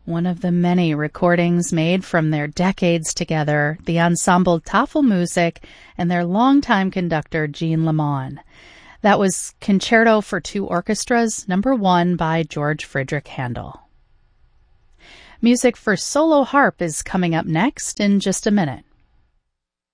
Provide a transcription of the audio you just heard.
One of the many recordings made from their decades together, the ensemble Tafelmusik and their longtime conductor Jean Lamond. That was Concerto for Two Orchestras, number 1 by George Friedrich Handel. Music for solo harp is coming up next in just a minute.